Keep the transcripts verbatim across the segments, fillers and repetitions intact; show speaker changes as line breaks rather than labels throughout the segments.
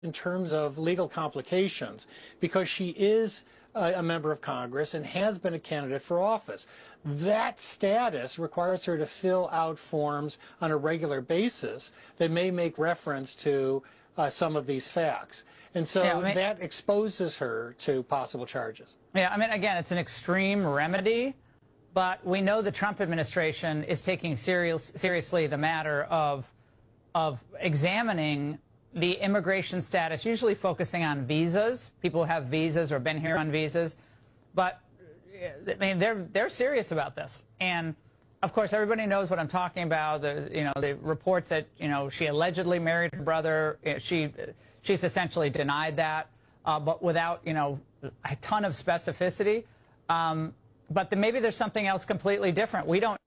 in terms of legal complications because she is a, a member of Congress and has been a candidate for office. That status requires her to fill out forms on a regular basis that may make reference to uh, some of these facts. And so yeah, I mean, that exposes her to possible charges.
Yeah, I mean, again, it's an extreme remedy, but we know the Trump administration is taking serious, seriously the matter of, of examining the immigration status, usually focusing on visas, people who have visas or been here on visas. But, I mean, they're, they're serious about this. And, of course, everybody knows what I'm talking about. The, you know, the reports that, you know, she allegedly married her brother. You know, she, she's essentially denied that, uh, but without, you know, a ton of specificity. Um, but then maybe there's something else completely different. We don't.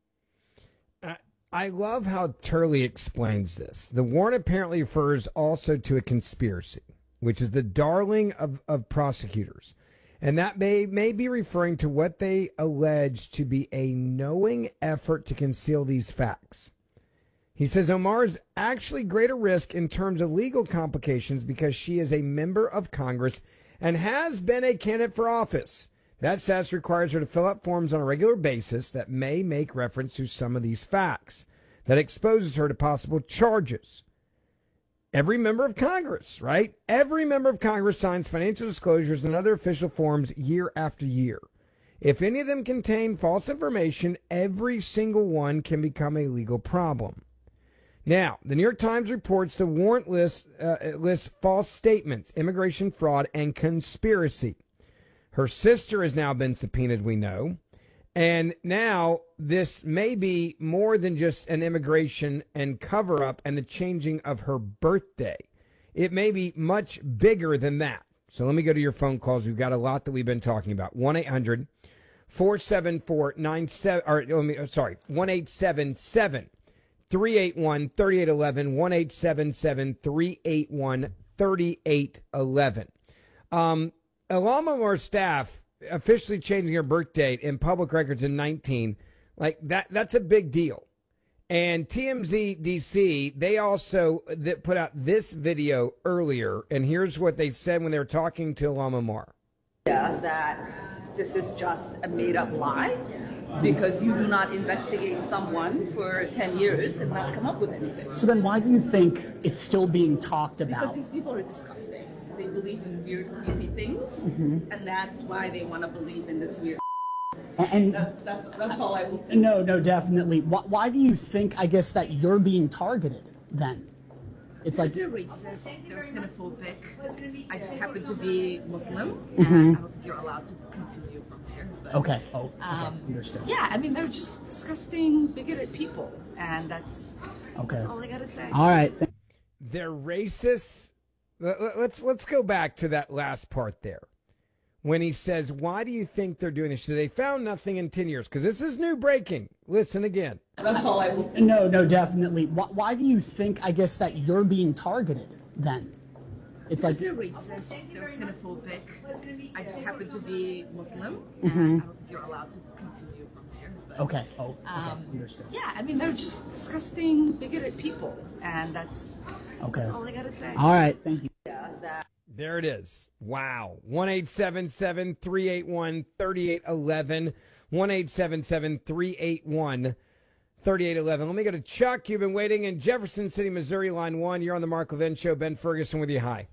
I love how Turley explains this. The warrant apparently refers also to a conspiracy, which is the darling of, of prosecutors. And that may, may be referring to what they allege to be a knowing effort to conceal these facts. He says Omar is actually greater risk in terms of legal complications because she is a member of Congress and has been a candidate for office. That status requires her to fill out forms on a regular basis that may make reference to some of these facts. That exposes her to possible charges. Every member of Congress, right? Every member of Congress signs financial disclosures and other official forms year after year. If any of them contain false information, every single one can become a legal problem. Now, the New York Times reports the warrant list uh, lists false statements, immigration fraud, and conspiracy. Her sister has now been subpoenaed, we know. And now this may be more than just an immigration and cover-up and the changing of her birthday. It may be much bigger than that. So let me go to your phone calls. We've got a lot that we've been talking about. one eight hundred four seven four nine seven, or let me, sorry, one eight seven seven three eight one three eight one one, one eight seven seven three eight one three eight one one. Um, Ilhan Omar's staff officially changing her birth date in public records in nineteen, like that, that's a big deal. And T M Z D C, they also that put out this video earlier, and here's what they said when they were talking to Ilhan Omar.
Yeah, that this is just a made-up lie because you do not investigate someone for ten years and not come up with anything.
So then why do you think it's still being talked about?
Because these people are disgusting. They believe in weird, creepy things, mm-hmm. and that's why they want to believe in this weird.
And
that's that's that's all I will say.
No, no, definitely. Why, why do you think, I guess, that you're being targeted then? It's
because
like
they're racist, they're xenophobic. I just happen to be Muslim,
mm-hmm.
and I don't think you're allowed to continue from there. But,
okay. Oh, okay.
Um,
Understood.
Yeah, I mean, they're just disgusting, bigoted people, and that's
okay.
That's all I gotta say.
All right.
They're racist. Let's let's go back to that last part there. When he says, why do you think they're doing this? So they found nothing in ten years, because this is new breaking. Listen again.
That's all I will say.
No, no, definitely. Why, why do you think, I guess, that you're being targeted then? It's
because
like
they're racist, they're xenophobic. I just happen to be Muslim,
mm-hmm.
and I don't think you're allowed to continue from there. But,
okay. Oh, okay.
Um,
Understood.
Yeah, I mean, they're just disgusting, bigoted people, and that's,
okay.
that's all I gotta say.
All right. Thank you.
Yeah, that.
There it is. Wow. one eight seven seven three eight one three eight one one. one eight seven seven three eight one three eight one one. Let me go to Chuck. You've been waiting in Jefferson City, Missouri, line one. You're on the Mark Levin Show. Ben Ferguson with you. Hi.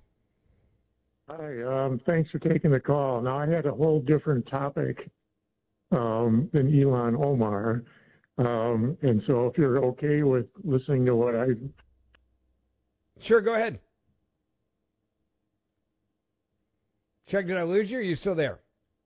Hi. Um, thanks for taking the call. Now, I had a whole different topic um, than Ilhan Omar. Um, and so if you're okay with listening to what I...
Sure, go ahead. Chuck, did I lose you? Or are you still there?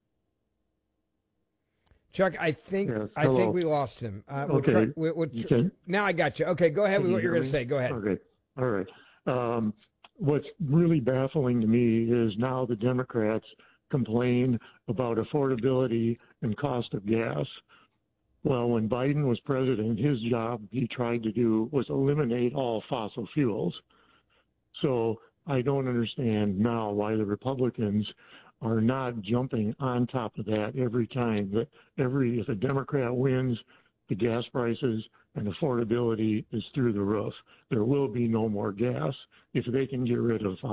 Chuck, I think
yes,
I think we lost him. Uh, we'll
okay.
try, we'll, we'll tr-
can,
now I got you. Okay, go ahead with
you
what you're going to
me?
say. Go ahead.
Okay. All right. Um, what's really baffling to me is now the Democrats complain about affordability and cost of gas. Well, when Biden was president, his job he tried to do was eliminate all fossil fuels. So I don't understand now why the Republicans are not jumping on top of that every time. That every if a Democrat wins, the gas prices and affordability is through the roof. There will be no more gas if they can get rid of